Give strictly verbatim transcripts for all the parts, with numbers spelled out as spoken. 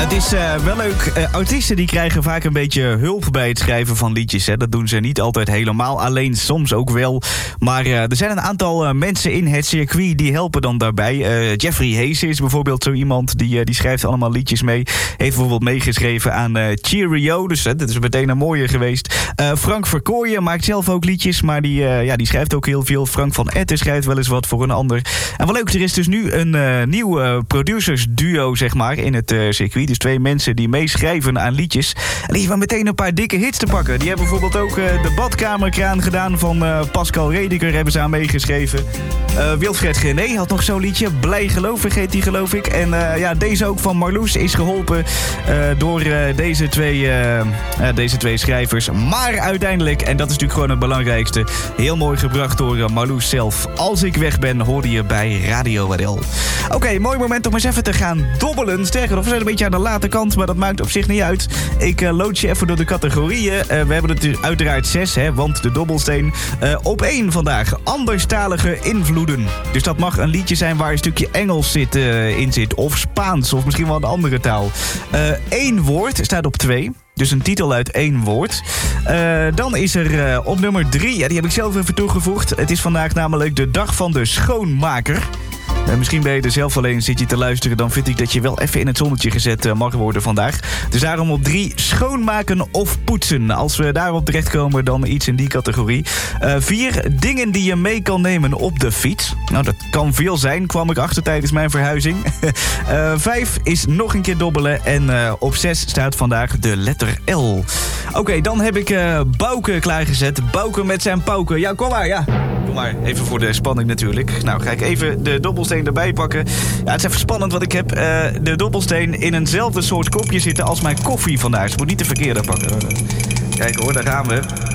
Het is uh, wel leuk. Uh, artiesten die krijgen vaak een beetje hulp bij het schrijven van liedjes. Hè. Dat doen ze niet altijd helemaal alleen, soms ook wel. Maar uh, er zijn een aantal uh, mensen in het circuit die helpen dan daarbij. Uh, Jeffrey Hayes is bijvoorbeeld zo iemand die, uh, die schrijft allemaal liedjes mee. Heeft bijvoorbeeld meegeschreven aan uh, Cheerio, dus uh, dat is meteen een mooie geweest. Uh, Frank Verkooyen maakt zelf ook liedjes, maar die, uh, ja, die schrijft ook heel veel. Frank van Etten schrijft wel eens wat voor een ander. En wat leuk, er is dus nu een uh, nieuw uh, producersduo, zeg maar, in het uh, circuit. Dus twee mensen die meeschrijven aan liedjes. En die hebben meteen een paar dikke hits te pakken. Die hebben bijvoorbeeld ook uh, de badkamerkraan gedaan van uh, Pascal Rediker, hebben ze aan meegeschreven. Uh, Wilfred Gené had nog zo'n liedje. Blij gelovig heet die, geloof ik. En uh, ja, deze ook van Marloes is geholpen uh, door uh, deze, twee, uh, uh, deze twee schrijvers. Maar uiteindelijk, en dat is natuurlijk gewoon het belangrijkste, heel mooi gebracht door uh, Marloes zelf. Als ik weg ben, hoorde je bij Radio W L. Oké, okay, mooi moment om eens even te gaan dobbelen. Sterker nog, we zijn een beetje aan de late kant, maar dat maakt op zich niet uit. Ik uh, lood je even door de categorieën. Uh, we hebben het dus uiteraard zes, hè, want de dobbelsteen. Uh, op één vandaag, anderstalige invloeden. Dus dat mag een liedje zijn waar een stukje Engels zit, uh, in zit, of Spaans, of misschien wel een andere taal. Eén uh, woord staat op twee. Dus een titel uit één woord. Uh, dan is er uh, op nummer drie, ja, die heb ik zelf even toegevoegd. Het is vandaag namelijk de dag van de schoonmaker. Uh, misschien ben je er zelf alleen, zit je te luisteren, dan vind ik dat je wel even in het zonnetje gezet uh, mag worden vandaag. Dus daarom op drie, schoonmaken of poetsen. Als we daarop terechtkomen, dan iets in die categorie. Uh, vier, dingen die je mee kan nemen op de fiets. Nou, dat kan veel zijn, kwam ik achter tijdens mijn verhuizing. uh, vijf is nog een keer dobbelen. En uh, op zes staat vandaag de letter L. Oké, okay, dan heb ik uh, Bouke klaargezet. Bouke met zijn pauken. Ja, kom maar, ja. Kom maar, even voor de spanning natuurlijk. Nou, ga ik even de dobbelsteen erbij pakken. Ja, het is even spannend, want ik heb uh, de dobbelsteen in eenzelfde soort kopje zitten als mijn koffie vandaag. Dus ik moet niet de verkeerde pakken. Kijk hoor, daar gaan we.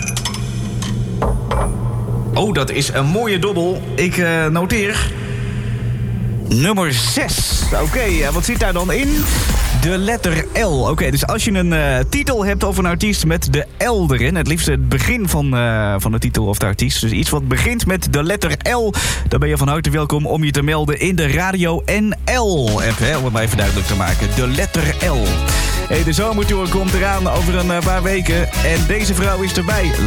Oh, dat is een mooie dobbel. Ik uh, noteer nummer zes. Oké, okay, uh, wat zit daar dan in? De letter L. Oké, okay, dus als je een uh, titel hebt of een artiest met de L erin, het liefst het begin van, uh, van de titel of de artiest, dus iets wat begint met de letter L, dan ben je van harte welkom om je te melden in de Radio N L-app, hè, om het maar even duidelijk te maken. De letter L. Hey, de zomertour komt eraan over een uh, paar weken en deze vrouw is erbij.